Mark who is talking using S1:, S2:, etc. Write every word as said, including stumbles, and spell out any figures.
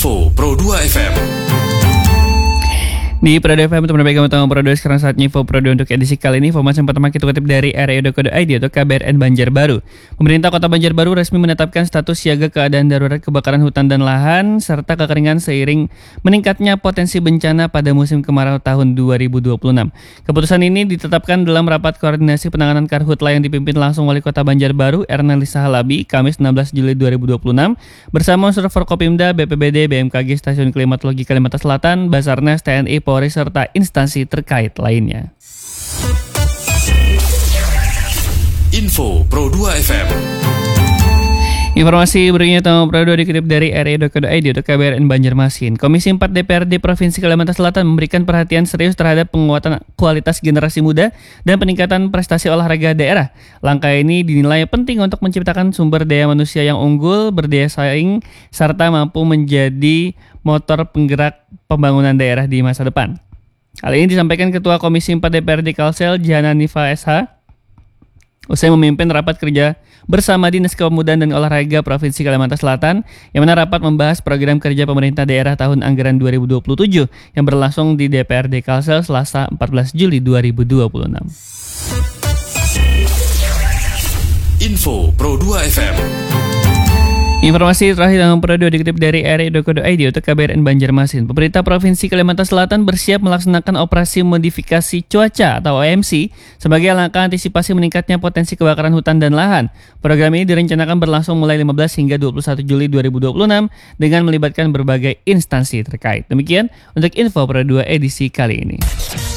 S1: Info Pro dua F M.
S2: Di Pro dua F M, teman-teman pegang utama Pro dua, sekarang saatnya info Pro dua untuk edisi kali ini. Informasi yang pertama kita kutip dari r i o dot co dot i d atau K B R N Banjarbaru. Pemerintah Kota Banjarbaru resmi menetapkan status siaga keadaan darurat kebakaran hutan dan lahan serta kekeringan seiring meningkatnya potensi bencana pada musim kemarau tahun dua ribu dua puluh enam. Keputusan ini ditetapkan dalam rapat koordinasi penanganan karhutla yang dipimpin langsung Wali Kota Banjarbaru Ernelisa Halabi Kamis enam belas Juli dua ribu dua puluh enam bersama unsur Forkopimda, B P B D, B M K G, Stasiun Klimatologi Kalimantan Selatan, Basarnas, T N I, Polri, serta instansi terkait lainnya.
S1: Info Pro dua F M.
S2: Informasi berikutnya tentang Pro dua dikutip dari r i o dot co dot i d atau K B R N Banjarmasin. Komisi empat D P R D Provinsi Kalimantan Selatan memberikan perhatian serius terhadap penguatan kualitas generasi muda dan peningkatan prestasi olahraga daerah. Langkah ini dinilai penting untuk menciptakan sumber daya manusia yang unggul, berdaya saing, serta mampu menjadi motor penggerak pembangunan daerah di masa depan. Hal ini disampaikan Ketua Komisi empat D P R D Kalsel, Jana Nifa S H, usai memimpin rapat kerja bersama Dinas Kepemudaan dan Olahraga Provinsi Kalimantan Selatan, yang mana rapat membahas program kerja pemerintah daerah tahun anggaran dua ribu dua puluh tujuh yang berlangsung di D P R D Kalsel Selasa empat belas Juli dua ribu dua puluh enam.
S1: Info Pro dua F M.
S2: Informasi terakhir dalam Pro dua dikutip dari r i o dot co dot i d untuk K B R N Banjarmasin. Pemerintah Provinsi Kalimantan Selatan bersiap melaksanakan operasi modifikasi cuaca atau O M C sebagai langkah antisipasi meningkatnya potensi kebakaran hutan dan lahan. Program ini direncanakan berlangsung mulai lima belas hingga dua puluh satu Juli dua ribu dua puluh enam dengan melibatkan berbagai instansi terkait. Demikian untuk info Pro dua edisi kali ini.